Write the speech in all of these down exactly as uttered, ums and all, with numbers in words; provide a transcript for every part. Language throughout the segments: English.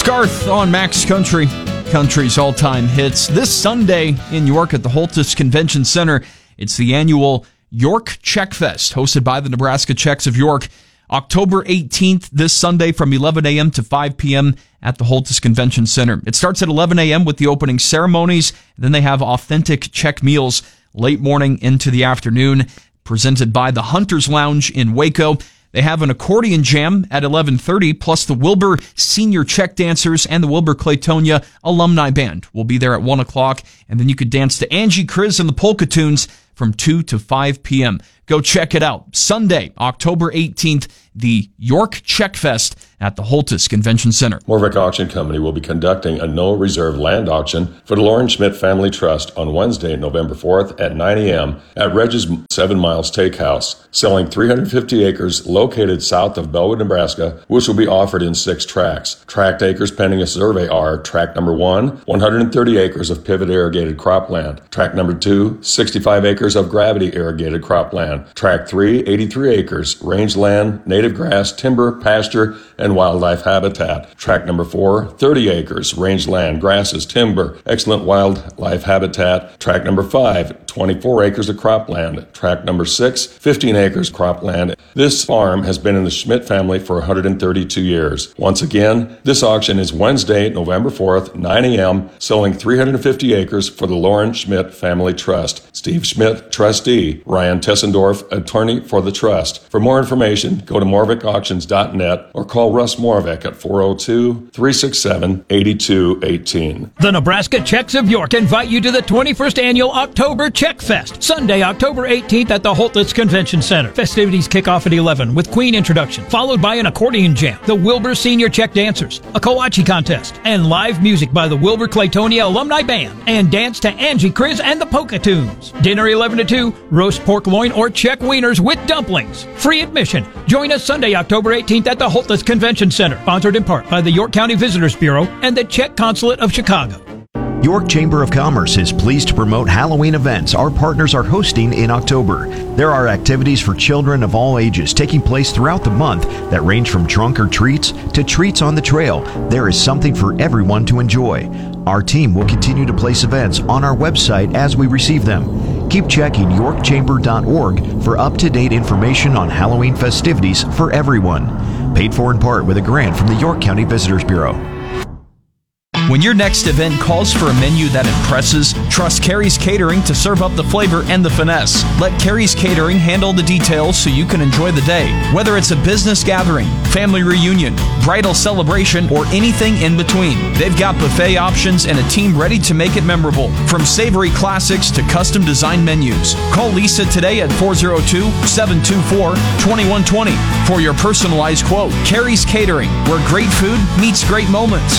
It's Garth on Max Country, country's all-time hits. This Sunday in York at the Holtis Convention Center, it's the annual York Czech Fest, hosted by the Nebraska Czechs of York. October eighteenth, this Sunday from eleven a.m. to five p.m. at the Holtis Convention Center. It starts at eleven a.m. with the opening ceremonies, and then they have authentic Czech meals late morning into the afternoon, presented by the Hunters Lounge in Waco. They have an accordion jam at eleven thirty, plus the Wilbur Senior Czech Dancers and the Wilbur Claytonia Alumni Band will be there at one o'clock, and then you could dance to Angie Kriz and the Polka Tunes from two to five p.m. Go check it out. Sunday, October eighteenth, the York Czech Fest at the Holtis Convention Center. Morvick Auction Company will be conducting a no-reserve land auction for the Lauren Schmidt Family Trust on Wednesday, November fourth at nine a.m. at Reg's Seven Miles Steakhouse, selling three hundred fifty acres located south of Bellwood, Nebraska, which will be offered in six tracts. Tract acres pending a survey are tract number one, one hundred thirty acres of pivot irrigated cropland, tract number two, sixty-five acres of gravity irrigated cropland, tract three, eighty-three acres, rangeland, native grass, timber, pasture, and wildlife habitat. Tract number four, thirty acres, rangeland, grasses, timber, excellent wildlife habitat. Tract number five, twenty-four acres of cropland. Tract number six, fifteen acres cropland. This farm has been in the Schmidt family for one hundred thirty-two years. Once again, this auction is Wednesday, November fourth, nine a.m., selling three hundred fifty acres for the Lauren Schmidt Family Trust. Steve Schmidt, trustee. Ryan Tessendorf, attorney for the trust. For more information, go to morvick auctions dot net or call Russ Morvick at four oh two, three six seven, eight two one eight. The Nebraska Czechs of York invite you to the twenty-first Annual October Czech Fest, Sunday, October eighteenth at the Holtis Convention Center. Festivities kick off at eleven with Queen introduction, followed by an accordion jam, the Wilbur Senior Czech Dancers, a Kowachi contest, and live music by the Wilbur Claytonia Alumni Band, and dance to Angie Kriz and the Polka Tunes. Dinner eleven to two, roast pork loin or Czech wieners with dumplings. Free admission. Join us Sunday, October eighteenth at the Holtis Convention Center, sponsored in part by the York County Visitors Bureau and the Czech Consulate of Chicago. York Chamber of Commerce is pleased to promote Halloween events our partners are hosting in October. There are activities for children of all ages taking place throughout the month that range from trunk or treats to treats on the trail. There is something for everyone to enjoy. Our team will continue to place events on our website as we receive them. Keep checking york chamber dot org for up-to-date information on Halloween festivities for everyone. Paid for in part with a grant from the York County Visitors Bureau. When your next event calls for a menu that impresses, trust Carrie's Catering to serve up the flavor and the finesse. Let Carrie's Catering handle the details so you can enjoy the day. Whether it's a business gathering, family reunion, bridal celebration, or anything in between, they've got buffet options and a team ready to make it memorable. From savory classics to custom design menus. Call Lisa today at four oh two, seven two four, two one two oh for your personalized quote. Carrie's Catering, where great food meets great moments.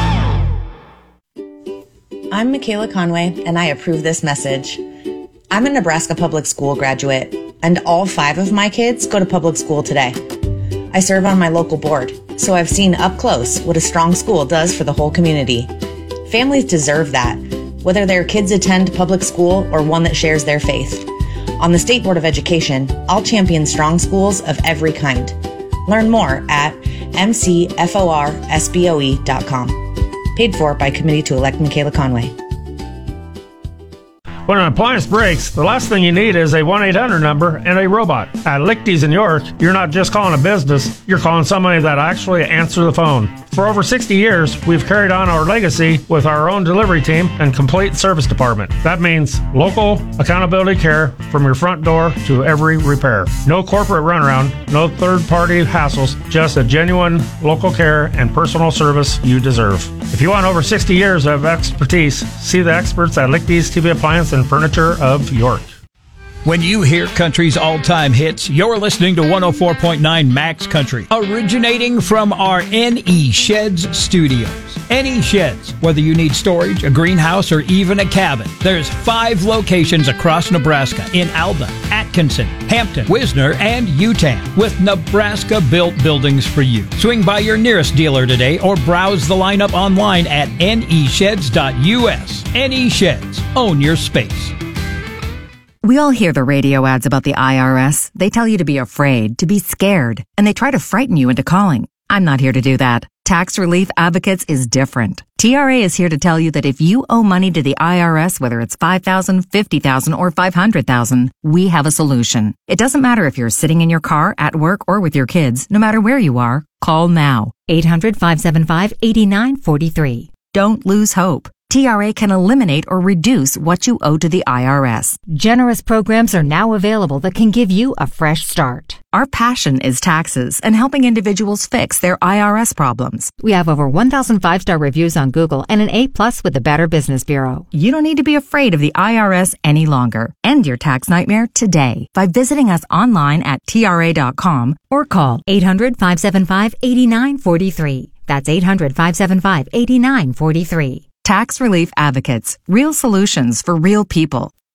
I'm Michaela Conway, and I approve this message. I'm a Nebraska public school graduate, and all five of my kids go to public school today. I serve on my local board, so I've seen up close what a strong school does for the whole community. Families deserve that, whether their kids attend public school or one that shares their faith. On the State Board of Education, I'll champion strong schools of every kind. Learn more at m c f o r s b o e dot com. Paid for by Committee to Elect Michaela Conway. When an appliance breaks, the last thing you need is a one eight hundred number and a robot. At Lichty's in York, you're not just calling a business, you're calling somebody that actually answers the phone. For over sixty years, we've carried on our legacy with our own delivery team and complete service department. That means local accountability care from your front door to every repair. No corporate runaround, no third-party hassles, just a genuine local care and personal service you deserve. If you want over sixty years of expertise, see the experts at Lichty's T V Appliance and Furniture of York. When you hear country's all-time hits, you're listening to one oh four point nine Max Country, originating from our N E Sheds studios. N E Sheds, whether you need storage, a greenhouse, or even a cabin. There's five locations across Nebraska in Alba, Atkinson, Hampton, Wisner, and Utan, with Nebraska-built buildings for you. Swing by your nearest dealer today or browse the lineup online at N E sheds dot U S. N E Sheds. Own your space. We all hear the radio ads about the I R S. They tell you to be afraid, to be scared, and they try to frighten you into calling. I'm not here to do that. Tax Relief Advocates is different. T R A is here to tell you that if you owe money to the I R S, whether it's five thousand dollars, fifty thousand dollars, or five hundred thousand dollars, we have a solution. It doesn't matter if you're sitting in your car, at work, or with your kids. No matter where you are, call now. eight hundred, five seven five, eight nine four three. Don't lose hope. T R A can eliminate or reduce what you owe to the I R S. Generous programs are now available that can give you a fresh start. Our passion is taxes and helping individuals fix their I R S problems. We have over one thousand five-star reviews on Google and an A plus with the Better Business Bureau. You don't need to be afraid of the I R S any longer. End your tax nightmare today by visiting us online at T R A dot com or call eight hundred, five seven five, eight nine four three. That's eight hundred, five seven five, eight nine four three. Tax Relief Advocates. Real solutions for real people.